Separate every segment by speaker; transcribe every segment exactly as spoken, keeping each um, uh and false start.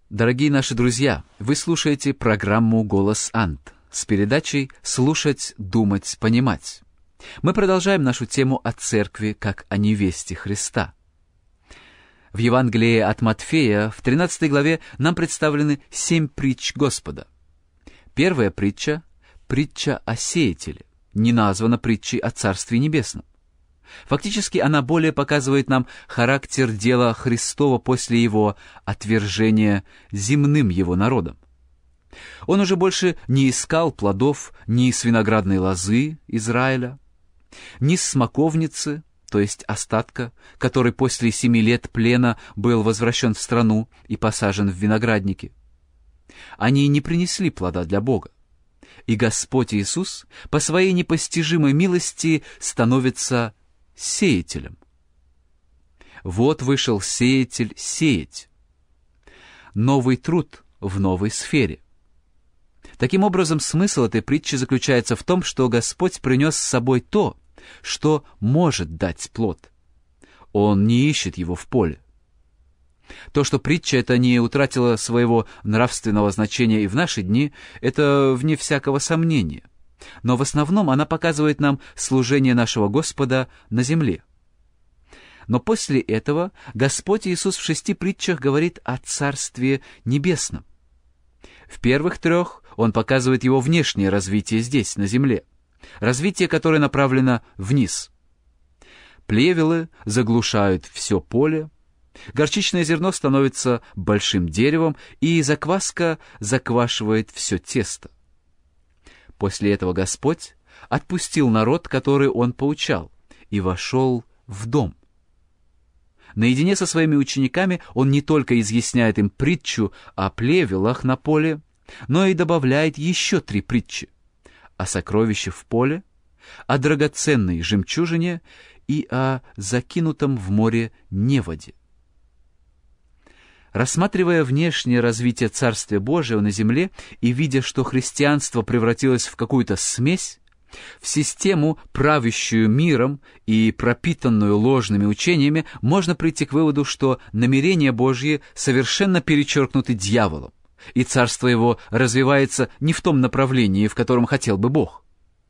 Speaker 1: Дорогие наши друзья, вы слушаете программу «Голос Ант» с передачей «Слушать, думать, понимать». Мы продолжаем нашу тему о церкви как о невесте Христа. В Евангелии от Матфея в тринадцатой главе нам представлены семь притч Господа. Первая притча — притча о сеятеле, не названа притчей о Царстве Небесном. Фактически она более показывает нам характер дела Христова после его отвержения земным его народом. Он уже больше не искал плодов ни с виноградной лозы Израиля, ни с смоковницы, то есть остатка, который после семи лет плена был возвращен в страну и посажен в виноградники. Они не принесли плода для Бога. И Господь Иисус по своей непостижимой милости становится сеятелем. Вот вышел сеятель сеять. Новый труд в новой сфере. Таким образом, смысл этой притчи заключается в том, что Господь принес с собой то, что может дать плод. Он не ищет его в поле. То, что притча эта не утратила своего нравственного значения и в наши дни, это вне всякого сомнения. Но в основном она показывает нам служение нашего Господа на земле. Но после этого Господь Иисус в шести притчах говорит о Царстве Небесном. В первых трех Он показывает его внешнее развитие здесь, на земле. Развитие, которое направлено вниз. Плевелы заглушают все поле, горчичное зерно становится большим деревом, и закваска заквашивает все тесто. После этого Господь отпустил народ, который Он поучал, и вошел в дом. Наедине со своими учениками Он не только изъясняет им притчу о плевелах на поле, но и добавляет еще три притчи: о сокровище в поле, о драгоценной жемчужине и о закинутом в море неводе. Рассматривая внешнее развитие Царствия Божьего на земле и видя, что христианство превратилось в какую-то смесь, в систему, правящую миром и пропитанную ложными учениями, можно прийти к выводу, что намерения Божьи совершенно перечеркнуты дьяволом, и царство его развивается не в том направлении, в котором хотел бы Бог.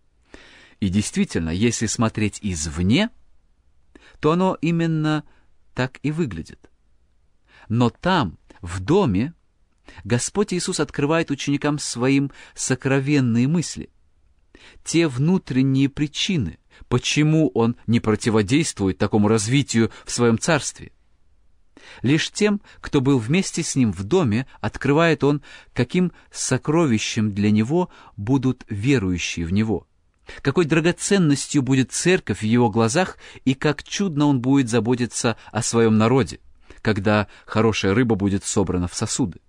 Speaker 1: И действительно, если смотреть извне, то оно именно так и выглядит. Но там, в доме, Господь Иисус открывает ученикам своим сокровенные мысли, те внутренние причины, почему Он не противодействует такому развитию в Своем Царстве. Лишь тем, кто был вместе с Ним в доме, открывает Он, каким сокровищем для Него будут верующие в Него, какой драгоценностью будет церковь в Его глазах и как чудно Он будет заботиться о Своем народе, когда хорошая рыба будет собрана в сосуды.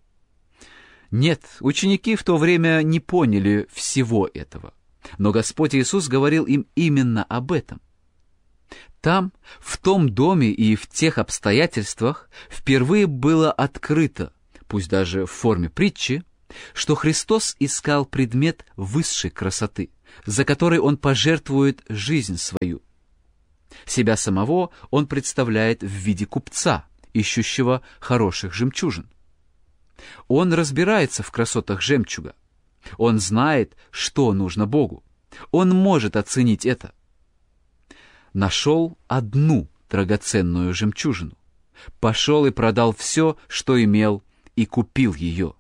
Speaker 1: Нет, ученики в то время не поняли всего этого, но Господь Иисус говорил им именно об этом. Там, в том доме и в тех обстоятельствах впервые было открыто, пусть даже в форме притчи, что Христос искал предмет высшей красоты, за который Он пожертвует жизнь свою. Себя самого Он представляет в виде купца, ищущего хороших жемчужин. Он разбирается в красотах жемчуга. Он знает, что нужно Богу. Он может оценить это. Нашел одну драгоценную жемчужину. Пошел и продал все, что имел, и купил ее.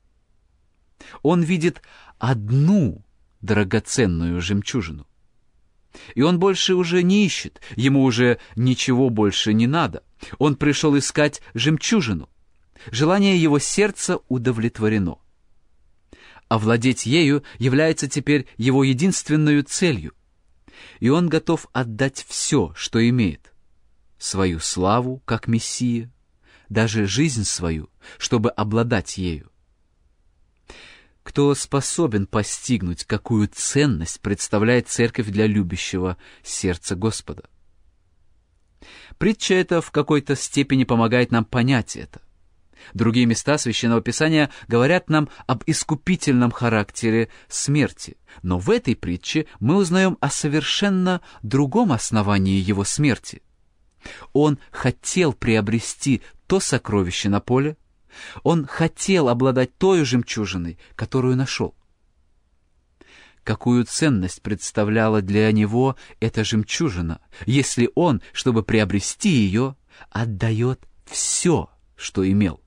Speaker 1: Он видит одну драгоценную жемчужину. И он больше уже не ищет, ему уже ничего больше не надо. Он пришел искать жемчужину. Желание его сердца удовлетворено. Овладеть ею является теперь его единственной целью. И он готов отдать все, что имеет. Свою славу, как Мессия, даже жизнь свою, чтобы обладать ею. Кто способен постигнуть, какую ценность представляет церковь для любящего сердца Господа? Притча эта в какой-то степени помогает нам понять это. Другие места Священного Писания говорят нам об искупительном характере смерти, но в этой притче мы узнаем о совершенно другом основании его смерти. Он хотел приобрести то сокровище на поле, Он хотел обладать той жемчужиной, которую нашел. Какую ценность представляла для него эта жемчужина, если он, чтобы приобрести ее, отдает все, что имел?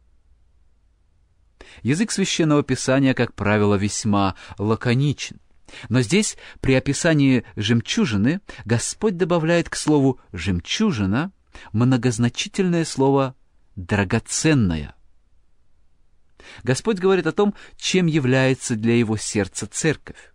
Speaker 1: Язык Священного Писания, как правило, весьма лаконичен. Но здесь, при описании жемчужины, Господь добавляет к слову «жемчужина» многозначительное слово «драгоценная». Господь говорит о том, чем является для его сердца церковь.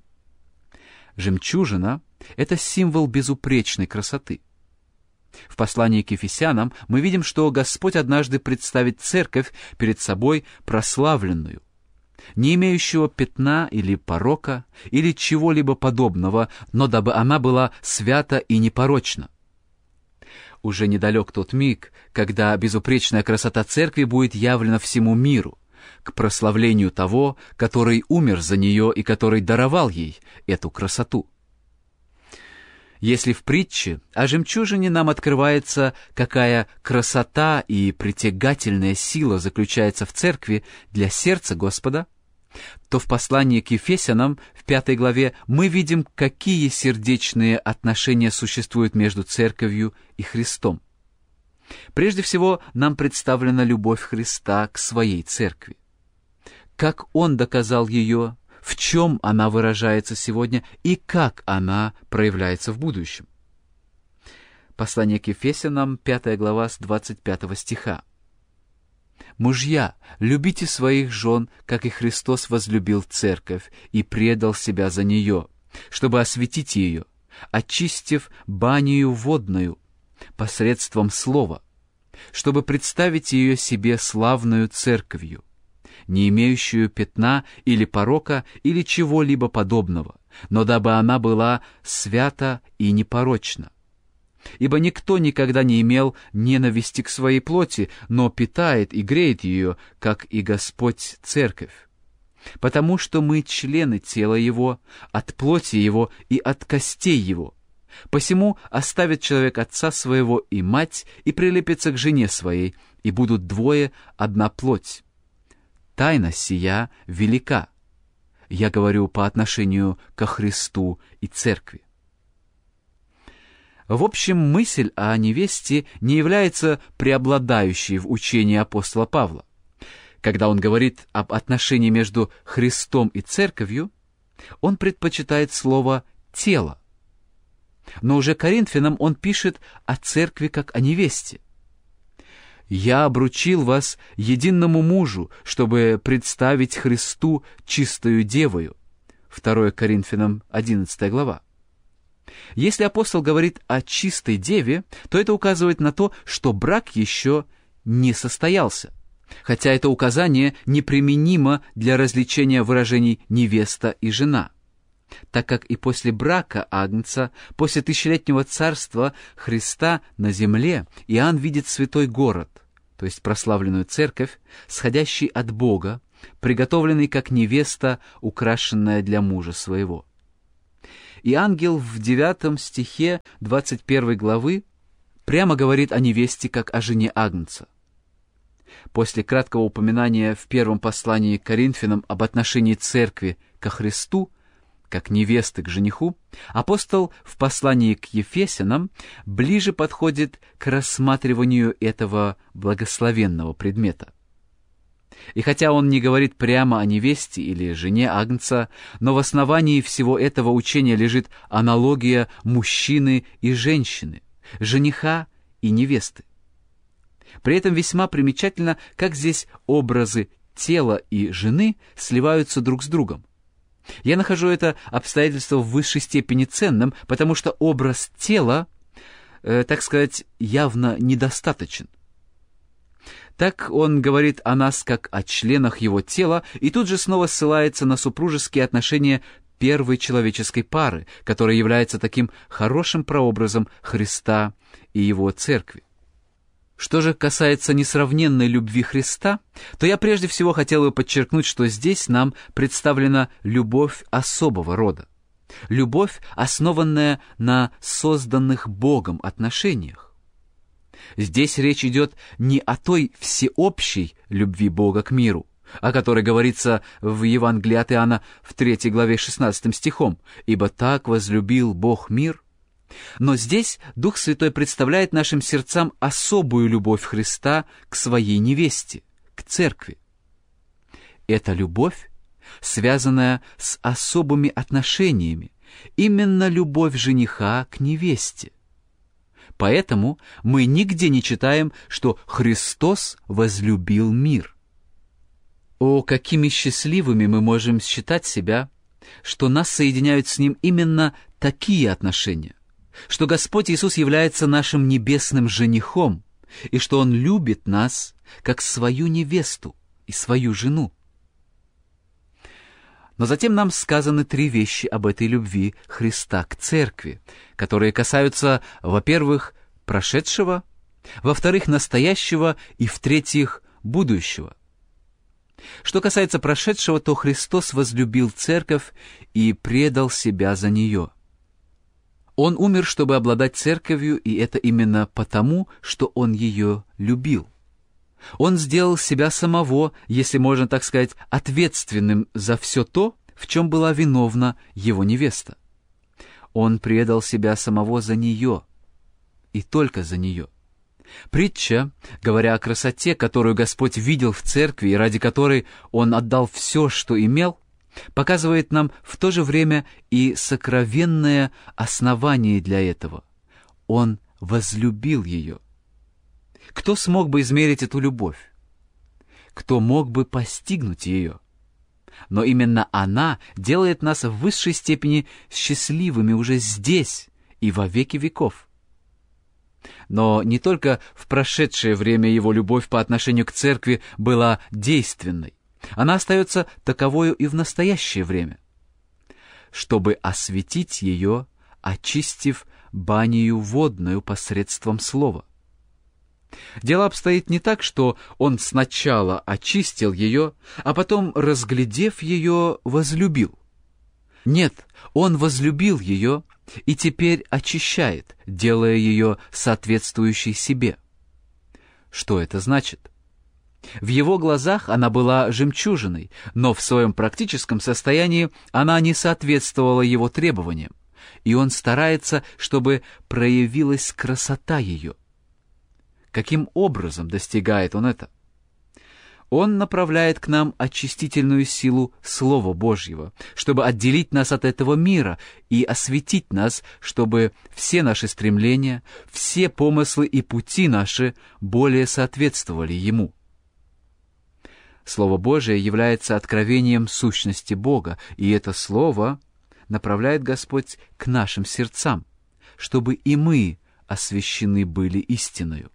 Speaker 1: Жемчужина — это символ безупречной красоты. В послании к Ефесянам мы видим, что Господь однажды представит церковь перед собой прославленную, не имеющего пятна или порока, или чего-либо подобного, но дабы она была свята и непорочна. Уже недалек тот миг, когда безупречная красота церкви будет явлена всему миру, к прославлению того, который умер за нее и который даровал ей эту красоту. Если в притче о жемчужине нам открывается, какая красота и притягательная сила заключается в церкви для сердца Господа, то в послании к Ефесянам в пятой главе мы видим, какие сердечные отношения существуют между церковью и Христом. Прежде всего, нам представлена любовь Христа к своей церкви. Как Он доказал ее, в чем она выражается сегодня и как она проявляется в будущем. Послание к Ефесянам, пятая глава, с двадцать пятого стиха. «Мужья, любите своих жен, как и Христос возлюбил церковь и предал себя за нее, чтобы осветить ее, очистив банию водную посредством слова, чтобы представить ее себе славную церковью, не имеющую пятна или порока или чего-либо подобного, но дабы она была свята и непорочна. Ибо никто никогда не имел ненависти к своей плоти, но питает и греет ее, как и Господь церковь. Потому что мы члены тела Его, от плоти Его и от костей Его. Посему оставит человек отца своего и мать, и прилепится к жене своей, и будут двое одна плоть. Тайна сия велика. Я говорю по отношению ко Христу и церкви». В общем, мысль о невесте не является преобладающей в учении апостола Павла. Когда он говорит об отношении между Христом и церковью, он предпочитает слово «тело». Но уже Коринфянам он пишет о церкви как о невесте. «Я обручил вас единому мужу, чтобы представить Христу чистою девою». второе Коринфянам, одиннадцатая глава. Если апостол говорит о чистой деве, то это указывает на то, что брак еще не состоялся, хотя это указание неприменимо для различения выражений «невеста» и «жена», так как и после брака Агнца, после тысячелетнего царства Христа на земле, Иоанн видит святой город, то есть прославленную церковь, сходящий от Бога, приготовленный как невеста, украшенная для мужа своего. И ангел в девятом стихе двадцать первой главы прямо говорит о невесте как о жене Агнца. После краткого упоминания в первом послании к Коринфянам об отношении церкви ко Христу, как невесты к жениху, апостол в послании к Ефесянам ближе подходит к рассматриванию этого благословенного предмета. И хотя он не говорит прямо о невесте или жене Агнца, но в основании всего этого учения лежит аналогия мужчины и женщины, жениха и невесты. При этом весьма примечательно, как здесь образы тела и жены сливаются друг с другом. Я нахожу это обстоятельство в высшей степени ценным, потому что образ тела, э, так сказать, явно недостаточен. Так он говорит о нас как о членах его тела, и тут же снова ссылается на супружеские отношения первой человеческой пары, которая является таким хорошим прообразом Христа и его церкви. Что же касается несравненной любви Христа, то я прежде всего хотел бы подчеркнуть, что здесь нам представлена любовь особого рода. Любовь, основанная на созданных Богом отношениях. Здесь речь идет не о той всеобщей любви Бога к миру, о которой говорится в Евангелии от Иоанна в третьей главе шестнадцатым стихом, «Ибо так возлюбил Бог мир». Но здесь Дух Святой представляет нашим сердцам особую любовь Христа к своей невесте, к церкви. Эта любовь, связанная с особыми отношениями, именно любовь жениха к невесте. Поэтому мы нигде не читаем, что Христос возлюбил мир. О, какими счастливыми мы можем считать себя, что нас соединяют с Ним именно такие отношения, что Господь Иисус является нашим небесным женихом, и что Он любит нас, как свою невесту и свою жену. Но затем нам сказаны три вещи об этой любви Христа к церкви, которые касаются, во-первых, прошедшего, во-вторых, настоящего и, в-третьих, будущего. Что касается прошедшего, то Христос возлюбил церковь и предал себя за нее. Он умер, чтобы обладать церковью, и это именно потому, что Он ее любил. Он сделал себя самого, если можно так сказать, ответственным за все то, в чем была виновна его невеста. Он предал себя самого за нее, и только за нее. Притча, говоря о красоте, которую Господь видел в церкви и ради которой Он отдал все, что имел, показывает нам в то же время и сокровенное основание для этого. Он возлюбил ее. Кто смог бы измерить эту любовь? Кто мог бы постигнуть ее? Но именно она делает нас в высшей степени счастливыми уже здесь и во веки веков. Но не только в прошедшее время его любовь по отношению к церкви была действенной, она остается таковою и в настоящее время, чтобы осветить ее, очистив банию водную посредством слова. Дело обстоит не так, что Он сначала очистил ее, а потом, разглядев ее, возлюбил. Нет, Он возлюбил ее и теперь очищает, делая ее соответствующей себе. Что это значит? В Его глазах она была жемчужиной, но в своем практическом состоянии она не соответствовала Его требованиям, и Он старается, чтобы проявилась красота ее. Каким образом достигает Он это? Он направляет к нам очистительную силу Слова Божьего, чтобы отделить нас от этого мира и осветить нас, чтобы все наши стремления, все помыслы и пути наши более соответствовали Ему. Слово Божие является откровением сущности Бога, и это Слово направляет Господь к нашим сердцам, чтобы и мы освящены были истиною.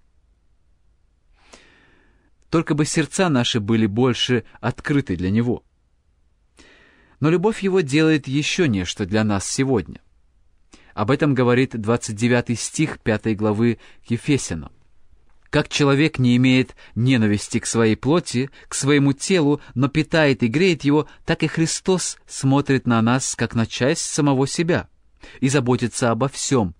Speaker 1: Только бы сердца наши были больше открыты для Него. Но любовь Его делает еще нечто для нас сегодня. Об этом говорит двадцать девятый стих пятой главы к Ефесянам. «Как человек не имеет ненависти к своей плоти, к своему телу, но питает и греет его, так и Христос смотрит на нас, как на часть самого себя, и заботится обо всем,